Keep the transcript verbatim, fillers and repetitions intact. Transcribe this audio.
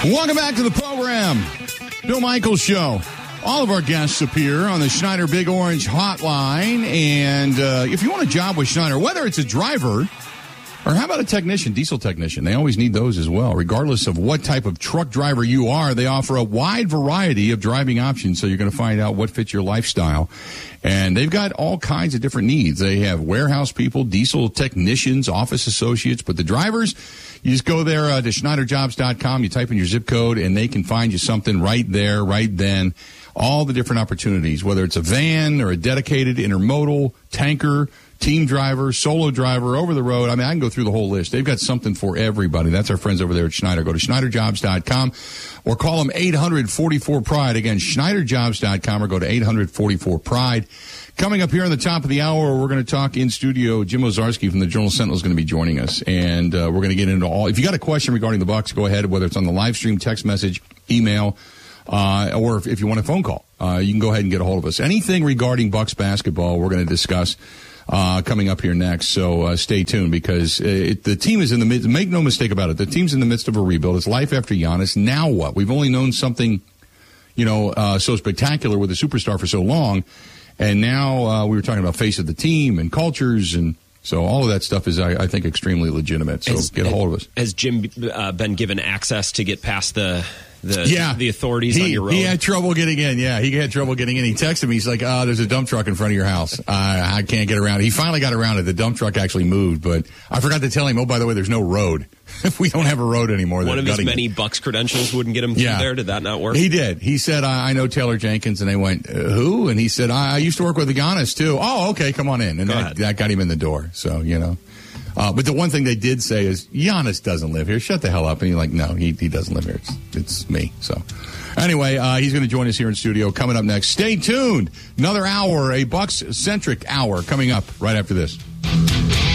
Welcome back to the program. Bill Michaels Show. All of our guests appear on the Schneider Big Orange Hotline. And uh, if you want a job with Schneider, whether it's a driver or how about a technician, diesel technician, they always need those as well. Regardless of what type of truck driver you are, they offer a wide variety of driving options. So you're going to find out what fits your lifestyle. And they've got all kinds of different needs. They have warehouse people, diesel technicians, office associates. But the drivers, you just go there uh, to Schneider Jobs dot com. You type in your zip code, and they can find you something right there, right then. All the different opportunities, whether it's a van or a dedicated intermodal, tanker, team driver, solo driver, over the road. I mean, I can go through the whole list. They've got something for everybody. That's our friends over there at Schneider. Go to Schneider Jobs dot com or call them eight hundred forty-four pride. Again, Schneider Jobs dot com or go to eight hundred forty-four pride. Coming up here on the top of the hour, we're going to talk in studio. Jim Ozarski from the Journal Sentinel is going to be joining us. And uh, we're going to get into all. If you got a question regarding the Bucs, go ahead, whether it's on the live stream, text message, email, Uh, or if, if you want a phone call, uh, you can go ahead and get a hold of us. Anything regarding Bucs basketball, we're going to discuss uh, coming up here next. So uh, stay tuned because it, the team is in the midst. Make no mistake about it. The team's in the midst of a rebuild. It's life after Giannis. Now what? We've only known something, you know, uh, so spectacular with a superstar for so long, and now uh, we were talking about face of the team and cultures and. So all of that stuff is, I, I think, extremely legitimate. So has, get a hold of us. Has Jim uh, been given access to get past the the, yeah. the authorities he, on your road? He had trouble getting in. Yeah, he had trouble getting in. He texted me. He's like, oh, there's a dump truck in front of your house. I, I can't get around. He finally got around it. The dump truck actually moved. But I forgot to tell him, oh, by the way, there's no road. We don't have a road anymore. One of his many it. Bucs credentials wouldn't get him through yeah. there. Did that not work? He did. He said, I, I know Taylor Jenkins. And they went, uh, who? And he said, I, I used to work with the Giannis, too. Oh, okay, come on in. And that, that got him in the door. So, you know. Uh, but the one thing they did say is, Giannis doesn't live here. Shut the hell up. And you're like, no, he, he doesn't live here. It's, it's me. So anyway, uh, he's going to join us here in studio coming up next. Stay tuned. Another hour, a Bucs-centric hour coming up right after this.